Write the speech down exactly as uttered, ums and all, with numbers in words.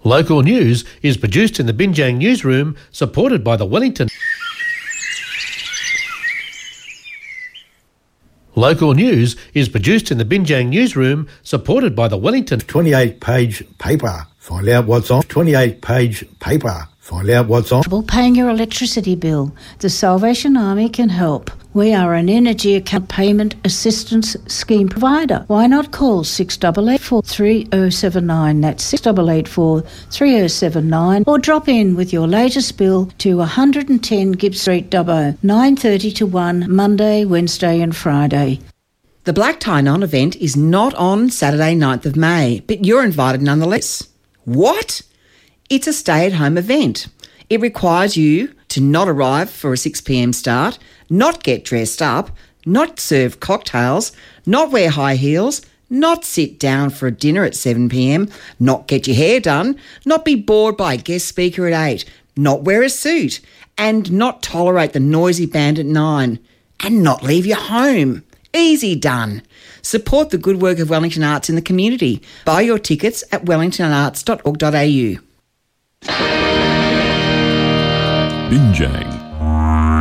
Local news is produced in the Binjang newsroom, supported by the Wellington. Local news is produced in the Binjang newsroom, supported by the Wellington. twenty-eight page paper. Find out what's on. twenty-eight page paper. Find out what's on. Paying your electricity bill. The Salvation Army can help. We are an energy account payment assistance scheme provider. Why not call six eight eight four, three oh seven nine. That's six eight eight four, three oh seven nine. Or drop in with your latest bill to one ten Gibbs Street, Dubbo, nine thirty to one, Monday, Wednesday and Friday. The Black Tie Non event is not on Saturday ninth of May, but you're invited nonetheless. What? It's a stay-at-home event. It requires you to not arrive for a six p m start, not get dressed up, not serve cocktails, not wear high heels, not sit down for a dinner at seven p m, not get your hair done, not be bored by a guest speaker at eight, not wear a suit, and not tolerate the noisy band at nine, and not leave your home. Easy done. Support the good work of Wellington Arts in the community. Buy your tickets at wellington arts dot org dot a u. Binjang.